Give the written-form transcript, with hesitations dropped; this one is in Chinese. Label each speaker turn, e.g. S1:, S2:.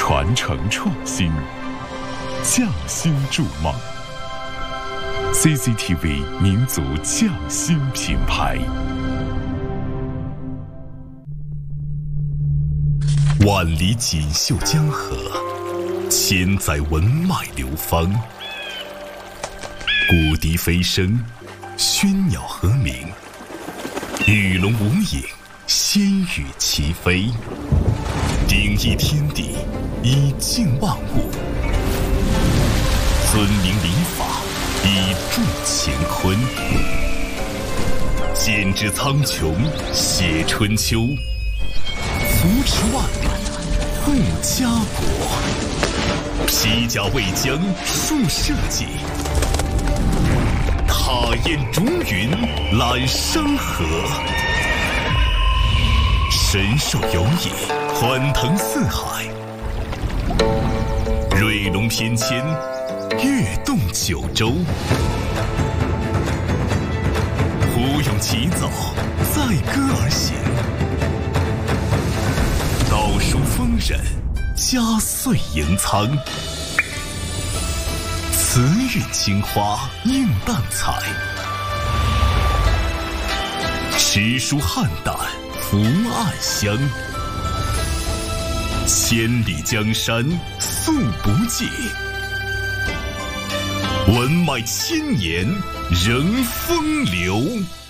S1: 传承创新，匠心筑梦。CCTV 民族匠心品牌。万里锦绣江河，千载文脉流芳。古笛飞声，喧鸟和鸣，鱼龙无影，仙羽齐飞。鼎益天地，以静万物；尊明礼法，以助乾坤。剪纸苍穹，写春秋；扶持万里，护家国。披甲为将，树社稷；踏烟逐云，揽山河。神兽游弋，欢腾四海；瑞龙翩跹，跃动九州。胡咏起早，载歌而行；倒数丰稔，佳岁迎苍。慈韵青花映淡彩，诗书汉旦福暗香。千里江山素不尽，文脉千年仍风流。